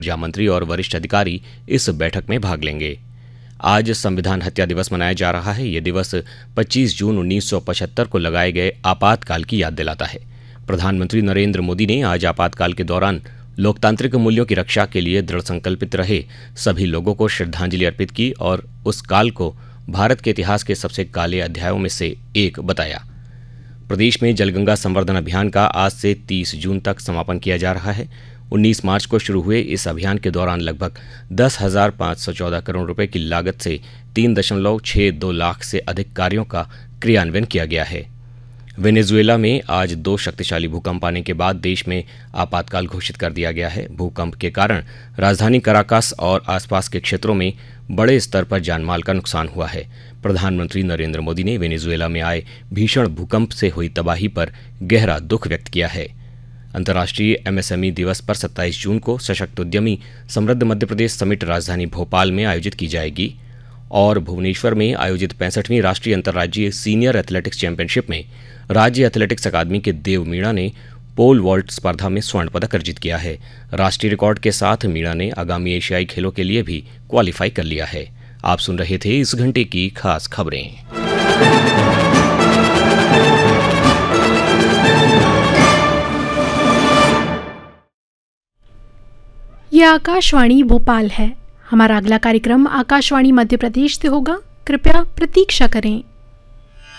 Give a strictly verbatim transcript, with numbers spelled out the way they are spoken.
ऊर्जा मंत्री और वरिष्ठ अधिकारी इस बैठक में भाग लेंगे। आज संविधान हत्या दिवस मनाया जा रहा है। ये दिवस पच्चीस जून उन्नीस सौ पचहत्तर को लगाए गए आपातकाल की याद दिलाता है। प्रधानमंत्री नरेंद्र मोदी ने आज आपातकाल के दौरान लोकतांत्रिक मूल्यों की रक्षा के लिए दृढ़ संकल्पित रहे सभी लोगों को श्रद्धांजलि अर्पित की और उस काल को भारत के इतिहास के सबसे काले अध्यायों में से एक बताया। प्रदेश में जलगंगा संवर्धन अभियान का आज से तीस जून तक समापन किया जा रहा है। उन्नीस मार्च को शुरू हुए इस अभियान के दौरान लगभग दस हजार पाँच सौ चौदह करोड़ रुपए की लागत से तीन दशमलव छह दो लाख से अधिक कार्यों का क्रियान्वयन किया गया है। वेनेजुएला में आज दो शक्तिशाली भूकंप आने के बाद देश में आपातकाल घोषित कर दिया गया है। भूकंप के कारण राजधानी कराकास और आसपास के क्षेत्रों में बड़े स्तर पर जानमाल का नुकसान हुआ है। प्रधानमंत्री नरेंद्र मोदी ने वेनेजुएला में आए भीषण भूकंप से हुई तबाही पर गहरा दुख व्यक्त किया है। अंतर्राष्ट्रीय एमएसएमई दिवस पर सत्ताईस जून को सशक्त उद्यमी समृद्ध मध्य प्रदेश समिट राजधानी भोपाल में आयोजित की जाएगी और भुवनेश्वर में आयोजित पैंसठवीं राष्ट्रीय अंतर्राज्यीय सीनियर एथलेटिक्स चैंपियनशिप में राज्य एथलेटिक्स अकादमी के देव मीणा ने पोल वॉल्ट स्पर्धा में स्वर्ण पदक अर्जित किया है। राष्ट्रीय रिकॉर्ड के साथ मीणा ने आगामी एशियाई खेलों के लिए भी क्वालिफाई कर लिया है। आप सुन रहे थे इस घंटे की खास खबरें। यह आकाशवाणी भोपाल है। हमारा अगला कार्यक्रम आकाशवाणी मध्य प्रदेश से होगा। कृपया प्रतीक्षा करें।